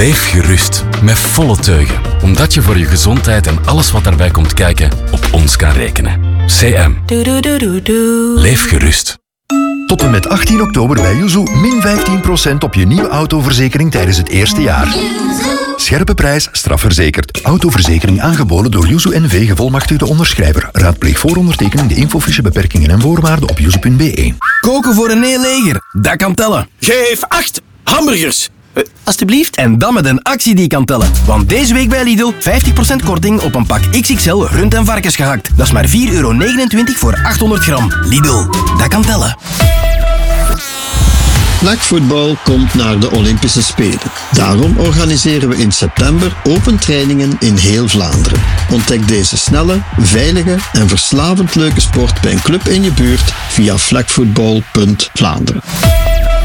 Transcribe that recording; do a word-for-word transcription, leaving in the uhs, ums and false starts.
Leef gerust, met volle teugen. Omdat je voor je gezondheid en alles wat daarbij komt kijken op ons kan rekenen. C M. Doe, doe, doe, doe, doe. Leef gerust. Tot en met achttien oktober bij Yuzu min vijftien procent op je nieuwe autoverzekering tijdens het eerste jaar. Scherpe prijs, strafverzekerd. Autoverzekering aangeboden door Yuzu N V, gevolmachtigde onderschrijver. Raadpleeg voor ondertekening de infofiche beperkingen en voorwaarden op yuzu punt b e. Koken voor een heel leger, dat kan tellen. Geef acht hamburgers. Uh, alsjeblieft. En dan met een actie die kan tellen. Want deze week bij Lidl vijftig procent korting op een pak X X L rund- en varkensgehakt. Dat is maar vier euro negenentwintig voor achthonderd gram. Lidl, dat kan tellen. Flagbvoetbal komt naar de Olympische Spelen. Daarom organiseren we in september open trainingen in heel Vlaanderen. Ontdek deze snelle, veilige en verslavend leuke sport bij een club in je buurt via flagbvoetbal punt vlaanderen.